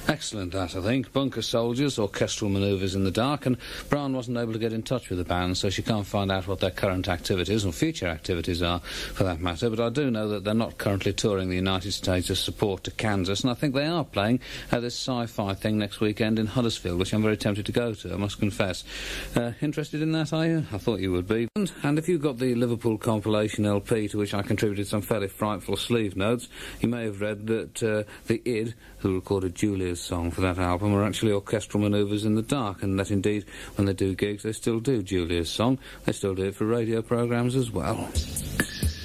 Excellent, that, I think. Bunker Soldiers, orchestral manoeuvres in the dark, and Brian wasn't able to get in touch with the band, so she can't find out what their current activities, or future activities are, for that matter, but I do know that they're not currently touring the United States as support to Kansas, and I think they are playing at this sci-fi thing next weekend in Huddersfield, which I'm very tempted to go to, I must confess. Interested in that, are you? I thought you would be. And if you've got the Liverpool compilation LP, to which I contributed some fairly frightful sleeve notes, you may have read that the Id, who recorded Julia's song for that album, are actually orchestral manoeuvres in the dark, and that indeed, when they do gigs, they still do Julia's song. They still do it for radio programmes as well.